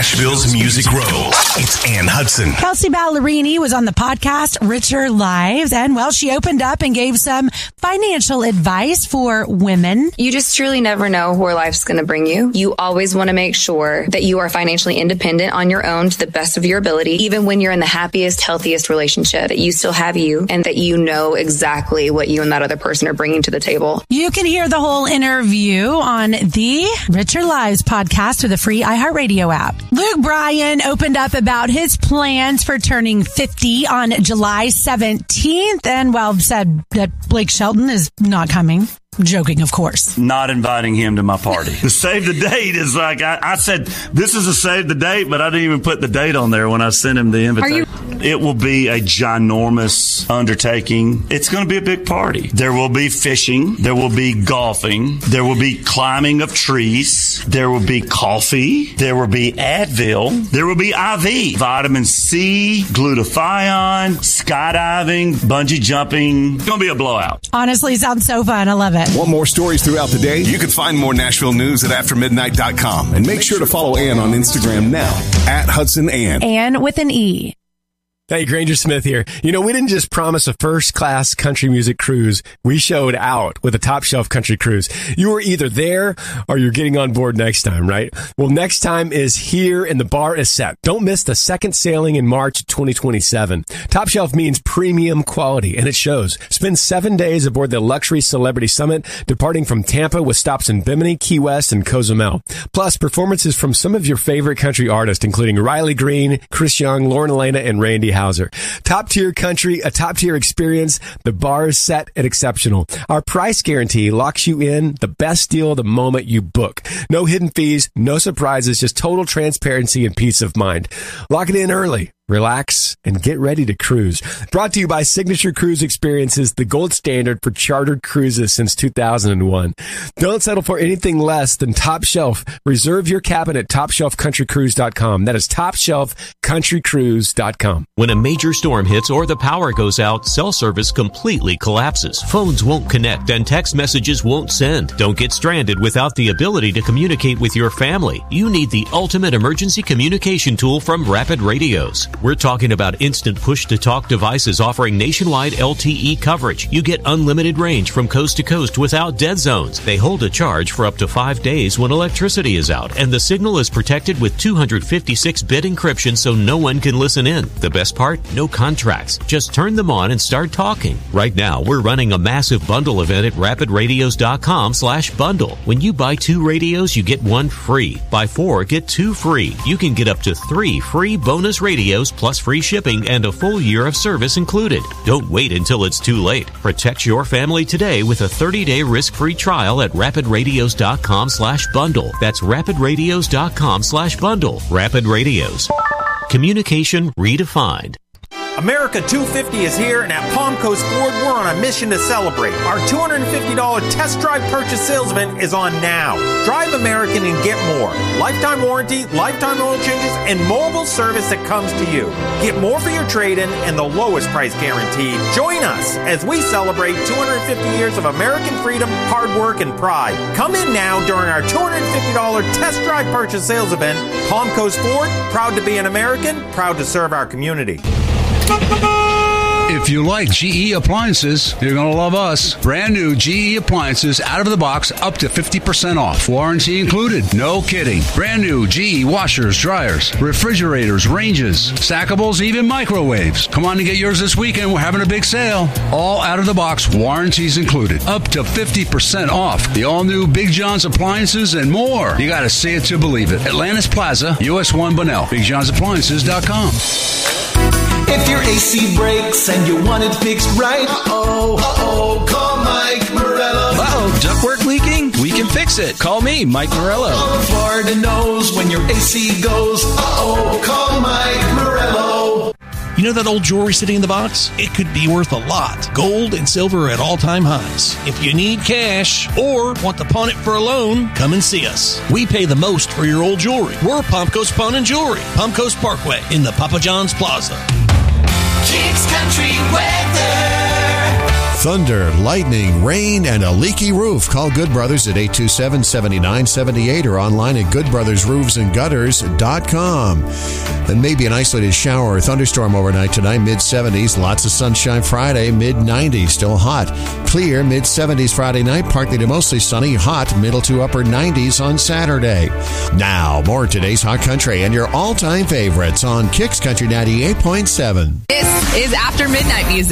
Nashville's Music Row. It's Ann Hudson. Kelsey Ballerini was on the podcast Richer Lives, and well, she opened up and gave some financial advice for women. You just truly never know where life's going to bring you. You always want to make sure that you are financially independent on your own to the best of your ability, even when you're in the happiest, healthiest relationship, that you still have you and that you know exactly what you and that other person are bringing to the table. You can hear the whole interview on the Richer Lives podcast or the free iHeartRadio app. Luke Bryan opened up about his plans for turning 50 on July 17th and, well, said that Blake Shelton is not coming. Joking, of course. Not inviting him to my party. The save the date is like, I said, this is a save the date, but I didn't even put the date on there when I sent him the invitation. It will be a ginormous undertaking. It's going to be a big party. There will be fishing. There will be golfing. There will be climbing of trees. There will be coffee. There will be Advil. There will be IV, vitamin C, glutathione, skydiving, bungee jumping. It's going to be a blowout. Honestly, sounds so fun. I love it. Want more stories throughout the day? You can find more Nashville news at aftermidnight.com. And make sure to follow Ann on Instagram now at Hudson Ann. Ann with an E. Hey, Granger Smith here. You know, we didn't just promise a first-class country music cruise. We showed out with a top-shelf country cruise. You were either there or you're getting on board next time, right? Well, next time is here and the bar is set. Don't miss the second sailing in March 2027. Top shelf means premium quality, and it shows. Spend 7 days aboard the Luxury Celebrity Summit, departing from Tampa with stops in Bimini, Key West, and Cozumel. Plus, performances from some of your favorite country artists, including Riley Green, Chris Young, Lauren Elena, and Randy Houser. Top tier country, a top tier experience. The bar is set and exceptional. Our price guarantee locks you in the best deal the moment you book. No hidden fees, no surprises, just total transparency and peace of mind. Lock it in early. Relax and get ready to cruise. Brought to you by Signature Cruise Experiences, the gold standard for chartered cruises since 2001. Don't settle for anything less than top shelf. Reserve your cabin at TopShelfCountryCruise.com. That is TopShelfCountryCruise.com. When a major storm hits or the power goes out, cell service completely collapses. Phones won't connect and text messages won't send. Don't get stranded without the ability to communicate with your family. You need the ultimate emergency communication tool from Rapid Radios. We're talking about instant push-to-talk devices offering nationwide LTE coverage. You get unlimited range from coast to coast without dead zones. They hold a charge for up to 5 days when electricity is out, and the signal is protected with 256-bit encryption so no one can listen in. The best part? No contracts. Just turn them on and start talking. Right now, we're running a massive bundle event at rapidradios.com/bundle. When you buy 2 radios, you get 1 free. Buy 4, get 2 free. You can get up to 3 free bonus radios plus free shipping and a full year of service included. Don't wait until it's too late. Protect your family today with a 30-day risk-free trial at rapidradios.com/bundle. That's rapidradios.com/bundle. Rapid Radios. Communication redefined. America 250 is here, and at Palm Coast Ford, we're on a mission to celebrate. Our $250 test drive purchase sales event is on now. Drive American and get more. Lifetime warranty, lifetime oil changes, and mobile service that comes to you. Get more for your trade-in and the lowest price guaranteed. Join us as we celebrate 250 years of American freedom, hard work, and pride. Come in now during our $250 test drive purchase sales event. Palm Coast Ford, proud to be an American, proud to serve our community. If you like GE appliances, you're going to love us. Brand new GE appliances out of the box, up to 50% off. Warranty included. No kidding. Brand new GE washers, dryers, refrigerators, ranges, stackables, even microwaves. Come on and get yours this weekend. We're having a big sale. All out of the box, warranties included. Up to 50% off. The all-new Big John's appliances and more. You got to see it to believe it. Atlantis Plaza, US 1 Bunnell. BigJohnsAppliances.com. If your AC breaks and you want it fixed right, call Mike Morello. Ductwork leaking? We can fix it. Call me, Mike Morello. Florida knows when your AC goes, call Mike Morello. You know that old jewelry sitting in the box? It could be worth a lot. Gold and silver at all-time highs. If you need cash or want to pawn it for a loan, come and see us. We pay the most for your old jewelry. We're Palm Coast Pawn and Jewelry, Palm Coast Parkway in the Papa John's Plaza. Jake's Country Weather. thunder, lightning, rain, and a leaky roof, call Good Brothers at 827-7978 or online at goodbrothersroofsandgutters.com. Then maybe an isolated shower or thunderstorm overnight tonight, mid-70s. Lots of sunshine Friday, mid-90s. Still hot. Clear, mid-70s Friday night. Partly to mostly sunny, hot, middle to upper 90s on Saturday. Now, more of today's Hot Country and your all-time favorites on Kicks Country 98.7. This is After Midnight Music.